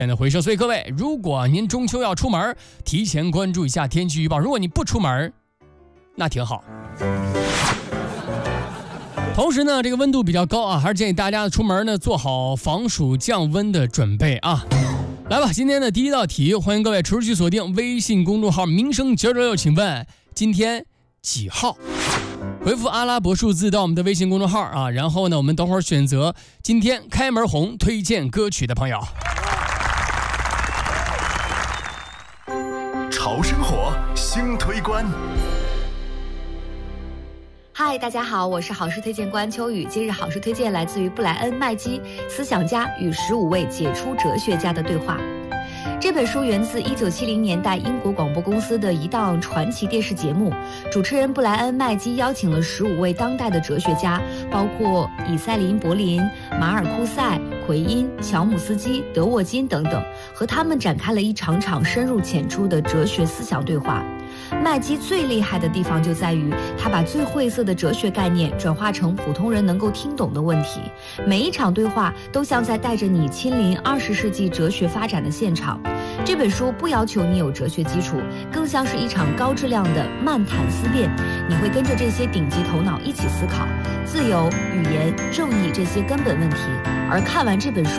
的回声。所以各位，如果您中秋要出门，提前关注一下天气预报。如果你不出门，那挺好。同时呢，这个温度比较高啊，还是建议大家出门呢做好防暑降温的准备啊。来吧，今天的第一道题，欢迎各位持续锁定微信公众号民生996，请问今天几号？回复阿拉伯数字到我们的微信公众号啊，然后呢，我们等会儿选择今天开门红推荐歌曲的朋友。 潮生活新推关。 嗨，大家好，我是好事推荐官秋雨。今日好事推荐来自于布莱恩·麦基《思想家与15位杰出哲学家的对话》。这本书源自1970年代英国广播公司的一档传奇电视节目，主持人布莱恩·麦基邀请了15位当代的哲学家，包括以塞林·柏林、马尔库塞、奎因、乔姆斯基、德沃金等等，和他们展开了一场场深入浅出的哲学思想对话。麦基最厉害的地方就在于，他把最晦涩的哲学概念转化成普通人能够听懂的问题。每一场对话都像在带着你亲临20世纪哲学发展的现场。这本书不要求你有哲学基础，更像是一场高质量的漫谈思辨。你会跟着这些顶级头脑一起思考自由、语言、正义这些根本问题。而看完这本书，